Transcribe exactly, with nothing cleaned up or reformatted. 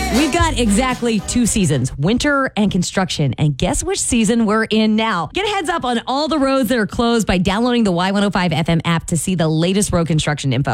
We've got exactly two seasons, winter and construction. And guess which season we're in now? Get a heads up on all the roads that are closed by downloading the Y one oh five F M app to see the latest road construction info.